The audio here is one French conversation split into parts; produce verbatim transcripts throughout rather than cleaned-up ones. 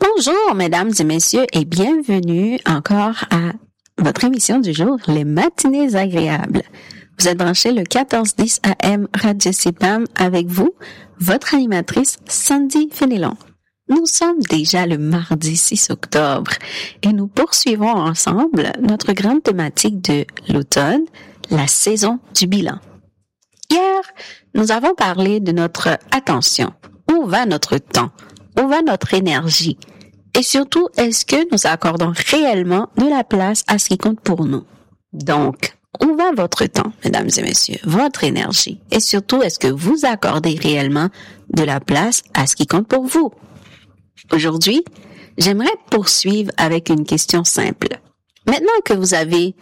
Bonjour, mesdames et messieurs, et bienvenue encore à votre émission du jour, les matinées agréables. Vous êtes branchés le quatorze dix A M Radio C P A M avec vous, votre animatrice Sandy Fénélon. Nous sommes déjà le mardi six octobre et nous poursuivons ensemble notre grande thématique de l'automne, la saison du bilan. Hier, nous avons parlé de notre attention. Où va notre temps? Où va notre énergie? Et surtout, est-ce que nous accordons réellement de la place à ce qui compte pour nous? Donc, où va votre temps, mesdames et messieurs, votre énergie? Et surtout, est-ce que vous accordez réellement de la place à ce qui compte pour vous? Aujourd'hui, j'aimerais poursuivre avec une question simple. Maintenant que vous avez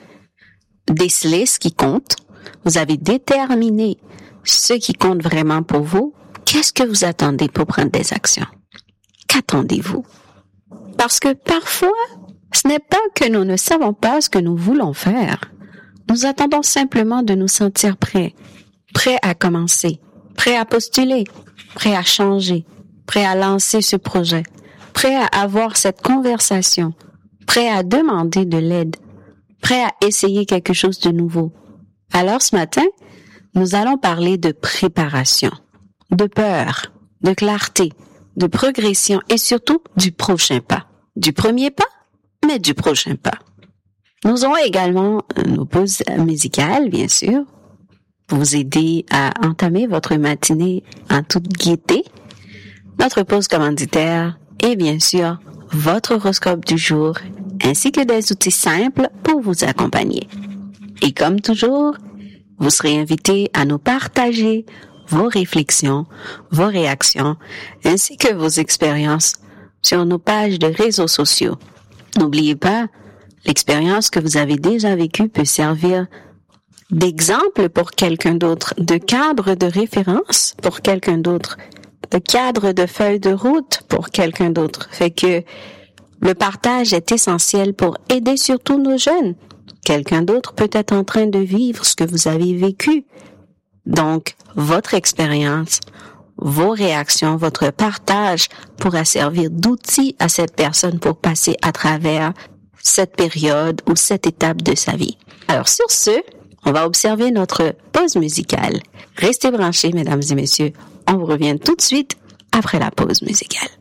décelé ce qui compte, vous avez déterminé ce qui compte vraiment pour vous, qu'est-ce que vous attendez pour prendre des actions? Qu'attendez-vous? Parce que parfois, ce n'est pas que nous ne savons pas ce que nous voulons faire. Nous attendons simplement de nous sentir prêts, prêts à commencer, prêts à postuler, prêts à changer, prêts à lancer ce projet, prêts à avoir cette conversation, prêts à demander de l'aide, prêts à essayer quelque chose de nouveau. Alors ce matin, nous allons parler de préparation, de peur, de clarté, de progression et surtout du prochain pas. Du premier pas, mais du prochain pas. Nous aurons également nos pauses musicales, bien sûr, pour vous aider à entamer votre matinée en toute gaieté, notre pause commanditaire et bien sûr, votre horoscope du jour, ainsi que des outils simples pour vous accompagner. Et comme toujours, vous serez invité à nous partager vos réflexions, vos réactions, ainsi que vos expériences sur nos pages de réseaux sociaux. N'oubliez pas, l'expérience que vous avez déjà vécue peut servir d'exemple pour quelqu'un d'autre, de cadre de référence pour quelqu'un d'autre, de cadre de feuille de route pour quelqu'un d'autre. Fait que le partage est essentiel pour aider surtout nos jeunes. Quelqu'un d'autre peut être en train de vivre ce que vous avez vécu. Donc, votre expérience, vos réactions, votre partage pourra servir d'outil à cette personne pour passer à travers cette période ou cette étape de sa vie. Alors, sur ce, on va observer notre pause musicale. Restez branchés, mesdames et messieurs. On vous revient tout de suite après la pause musicale.